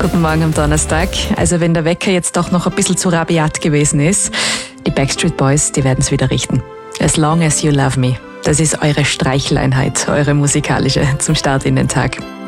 Guten Morgen am Donnerstag. Also wenn der Wecker jetzt doch noch ein bisschen zu rabiat gewesen ist, die Backstreet Boys, die werden es wieder richten. As long as you love me. Das ist eure Streicheleinheit, eure musikalische zum Start in den Tag.